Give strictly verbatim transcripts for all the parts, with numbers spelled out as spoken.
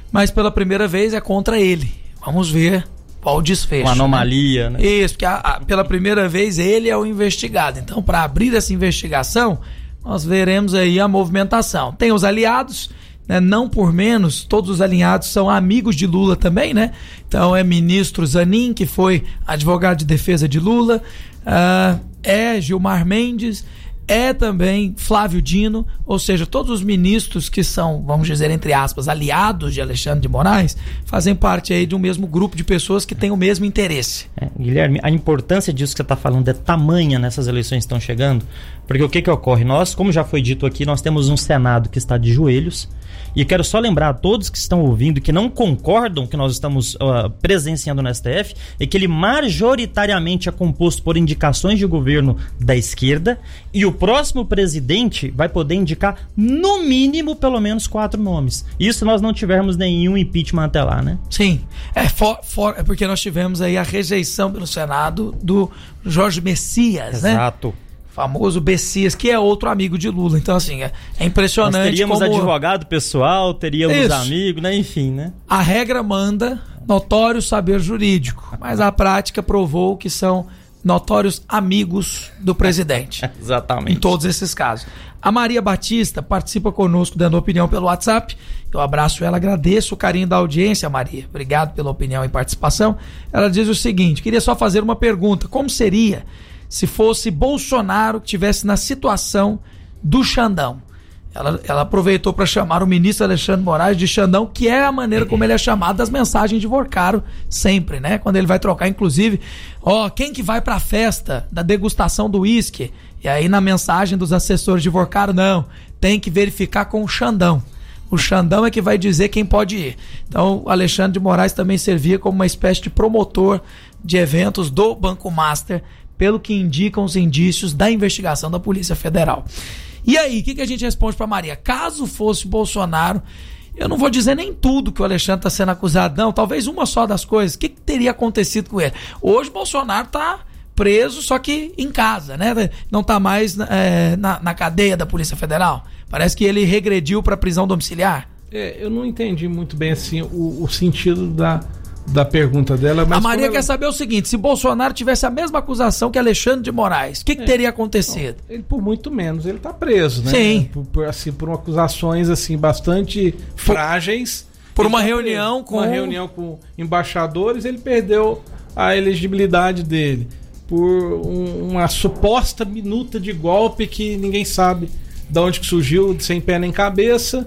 mas pela primeira vez é contra ele. Vamos ver qual o desfecho. Uma anomalia, né? né? Isso, porque a, a, pela primeira vez ele é o investigado. Então, para abrir essa investigação, nós veremos aí a movimentação. Tem os aliados, né? Não por menos, todos os aliados são amigos de Lula também, né? Então é ministro Zanin, que foi advogado de defesa de Lula, uh, é Gilmar Mendes, é também Flávio Dino, ou seja, todos os ministros que são, vamos dizer, entre aspas, aliados de Alexandre de Moraes, fazem parte aí de um mesmo grupo de pessoas que têm o mesmo interesse. É, Guilherme, a importância disso que você está falando é tamanha nessas eleições que estão chegando, porque o que que ocorre? Nós, como já foi dito aqui, nós temos um Senado que está de joelhos, e quero só lembrar a todos que estão ouvindo, que não concordam que nós estamos uh, presenciando no S T F, é que ele majoritariamente é composto por indicações de governo da esquerda, e o próximo presidente vai poder indicar no mínimo pelo menos quatro nomes. Isso nós não tivermos nenhum impeachment até lá, né? Sim, é, for, for, é porque nós tivemos aí a rejeição pelo Senado do Jorge Messias, Exato. né? Exato. Famoso Bessias, que é outro amigo de Lula. Então, assim, é, é impressionante. Nós teríamos como... advogado pessoal, teríamos Isso. amigos, né? Enfim, né? A regra manda notório saber jurídico, mas a prática provou que são notórios amigos do presidente. Exatamente. Em todos esses casos. A Maria Batista participa conosco dando opinião pelo WhatsApp. Eu abraço ela, agradeço o carinho da audiência, Maria. Obrigado pela opinião e participação. Ela diz o seguinte: queria só fazer uma pergunta. Como seria se fosse Bolsonaro que estivesse na situação do Xandão? Ela, ela aproveitou para chamar o ministro Alexandre de Moraes de Xandão, que é a maneira como ele é chamado das mensagens de Vorcaro, sempre, né? Quando ele vai trocar, inclusive, ó, quem que vai pra festa da degustação do uísque? E aí na mensagem dos assessores de Vorcaro, não, tem que verificar com o Xandão. O Xandão é que vai dizer quem pode ir. Então, o Alexandre de Moraes também servia como uma espécie de promotor de eventos do Banco Master, pelo que indicam os indícios da investigação da Polícia Federal. E aí, o que, que a gente responde para Maria? Caso fosse Bolsonaro, eu não vou dizer nem tudo que o Alexandre está sendo acusado, não, talvez uma só das coisas. O que, que teria acontecido com ele? Hoje, Bolsonaro está preso, só que em casa, né? Não está mais é, na, na cadeia da Polícia Federal. Parece que ele regrediu para prisão domiciliar. É, eu não entendi muito bem assim o, o sentido da... da pergunta dela. Mas a Maria ela... quer saber o seguinte: se Bolsonaro tivesse a mesma acusação que Alexandre de Moraes, o que, que é. teria acontecido? Não, ele, por muito menos, ele está preso, né? Sim. Por, por, assim, por acusações assim, bastante por, frágeis. Por uma tá reunião preso. com... Uma reunião com embaixadores, ele perdeu a elegibilidade dele. Por um, uma suposta minuta de golpe que ninguém sabe de onde que surgiu, sem pé nem cabeça.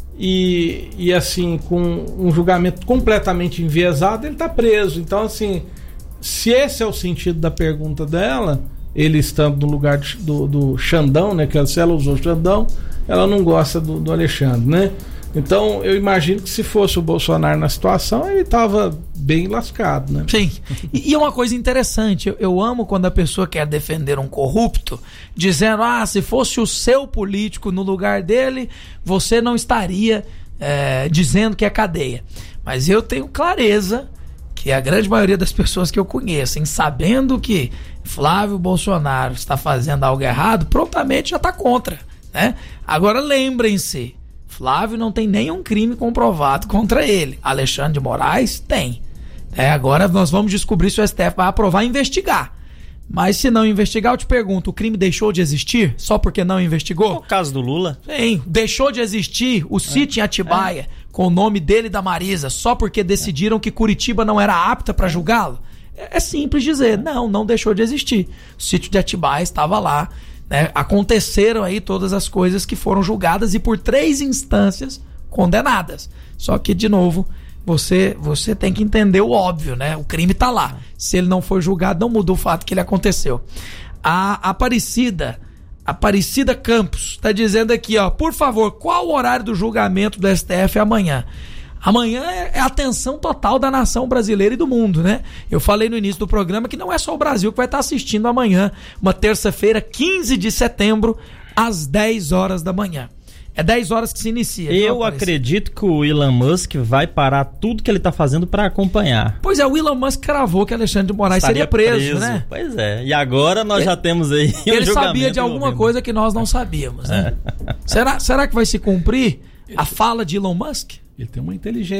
E, e assim, com um julgamento completamente enviesado, ele está preso. Então, assim, se esse é o sentido da pergunta dela, ele estando no lugar de, do, do Xandão, né? Que se ela usou Xandão, ela não gosta do, do Alexandre, né? Então, eu imagino que se fosse o Bolsonaro na situação, ele estava bem lascado, né? Sim. E, e uma coisa interessante, eu, eu amo quando a pessoa quer defender um corrupto, dizendo, ah, se fosse o seu político no lugar dele, você não estaria é, dizendo que é cadeia. Mas eu tenho clareza que a grande maioria das pessoas que eu conheço, em sabendo que Flávio Bolsonaro está fazendo algo errado, prontamente já está contra, né? Agora lembrem-se, Flávio não tem nenhum crime comprovado contra ele. Alexandre de Moraes tem. É, agora nós vamos descobrir se o S T F vai aprovar e investigar. Mas se não investigar, eu te pergunto, o crime deixou de existir só porque não investigou? O caso do Lula? Sim, deixou de existir o sítio em Atibaia, é. com o nome dele e da Marisa, só porque decidiram que Curitiba não era apta para julgá-lo? É, é simples dizer, não, não deixou de existir. O sítio de Atibaia estava lá. Né? Aconteceram aí todas as coisas que foram julgadas e por três instâncias condenadas. Só que, de novo, você, você tem que entender o óbvio, né? O crime tá lá. Se ele não foi julgado, não mudou o fato que ele aconteceu. A Aparecida, Aparecida Campos, tá dizendo aqui, ó, por favor, qual o horário do julgamento do S T F amanhã? Amanhã é a atenção total da nação brasileira e do mundo, né? Eu falei no início do programa que não é só o Brasil que vai estar assistindo amanhã, uma terça-feira, quinze de setembro, às dez horas da manhã. É dez horas que se inicia. Eu acredito que o Elon Musk vai parar tudo que ele está fazendo para acompanhar. Pois é, o Elon Musk cravou que Alexandre de Moraes Estaria seria preso, preso, né? Pois é, e agora nós ele, já temos aí um Ele sabia de alguma coisa que nós não sabíamos, né? É. Será, será que vai se cumprir a fala de Elon Musk? Ele tem uma inteligência